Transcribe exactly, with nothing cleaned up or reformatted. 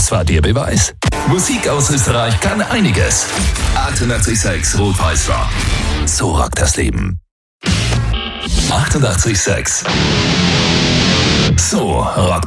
Das war der Beweis. Musik aus Österreich kann einiges. achtundachtzig Komma sechs Rot-Weiß Rock. So rockt das Leben. achtundachtzig Komma sechs. So rockt